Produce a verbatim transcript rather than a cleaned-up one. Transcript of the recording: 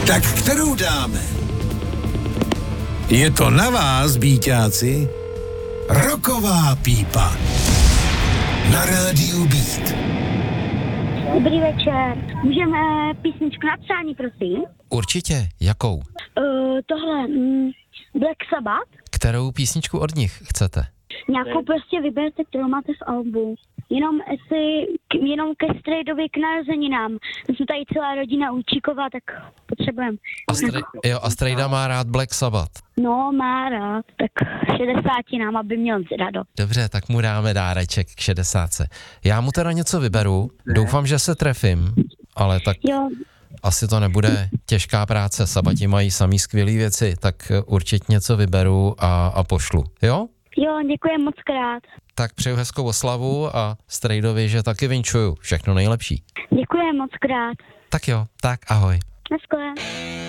Tak kterou dáme? Je to na vás, bíťáci. Rocková pípa. Na rádiu Beat. Dobrý večer. Můžeme písničku na přání, prosím? Určitě. Jakou? Uh, tohle, mm, Black Sabbath. Kterou písničku od nich chcete? Nějakou prostě vyberte, kterou máte v albu. Jenom jestli, k, jenom ke Strejdovi k narozeninám. My jsme tady celá rodina Učíková, tak potřebujeme. A Strej, jo, a Strejda má rád Black Sabbath. No, má rád, tak šedesáti nám, aby měl rado. Dobře, tak mu dáme dáreček k šedesátce. Já mu teda něco vyberu, doufám, že se trefím, ale tak Jo. asi to nebude těžká práce, Sabati mají samý skvělý věci, tak určitě něco vyberu a, a pošlu, jo? Jo, děkuji moc krát. Tak přeju hezkou oslavu a Strejdovi, že taky vinčuju. Všechno nejlepší. Děkuji moc krát. Tak jo, tak ahoj. Naschle.